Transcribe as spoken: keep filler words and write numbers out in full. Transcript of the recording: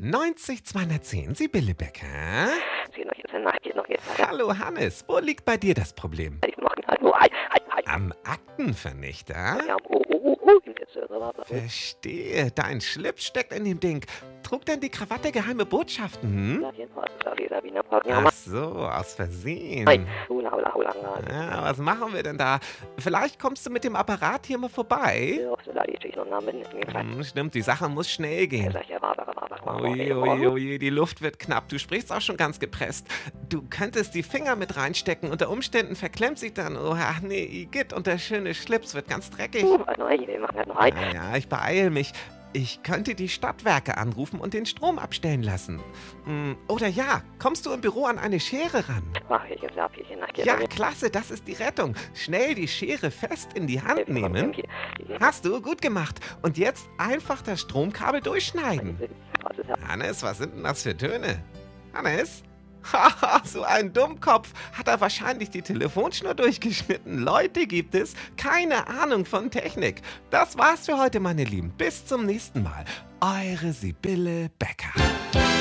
neunzig zweihundertzehn, Sibylle Becker. Zie nog eens en nachtje nog eens. Hallo Hannes, wo liegt bei dir das Problem? Ich mach ihn halt nur. Halt, halt, halt. Am Aktenvernichter? Ja, oh, oh, oh, oh. Jetzt, äh, warte. Verstehe, dein Schlips steckt in dem Ding. Trug denn die Krawatte geheime Botschaften? Hm? Ach so, aus Versehen. Nein. Hula, hula, hula, hula. Ja, was machen wir denn da? Vielleicht kommst du mit dem Apparat hier mal vorbei? Hm, stimmt, die Sache muss schnell gehen. Oje, oje, oje, die Luft wird knapp. Du sprichst auch schon ganz gepresst. Du könntest die Finger mit reinstecken. Unter Umständen verklemmt sich dann. Oh, ach nee, Igitt, und der schöne Schlips wird ganz dreckig. Ja, ja, ich beeil mich. Ich könnte die Stadtwerke anrufen und den Strom abstellen lassen. Hm, Oder ja, kommst du im Büro an eine Schere ran? Ja, klasse, das ist die Rettung. Schnell die Schere fest in die Hand nehmen. Hast du, gut gemacht. Und jetzt einfach das Stromkabel durchschneiden. Hannes, was sind denn das für Töne? Hannes? Haha, so ein Dummkopf. Hat er wahrscheinlich die Telefonschnur durchgeschnitten. Leute gibt es, keine Ahnung von Technik. Das war's für heute, meine Lieben. Bis zum nächsten Mal. Eure Sibylle Becker.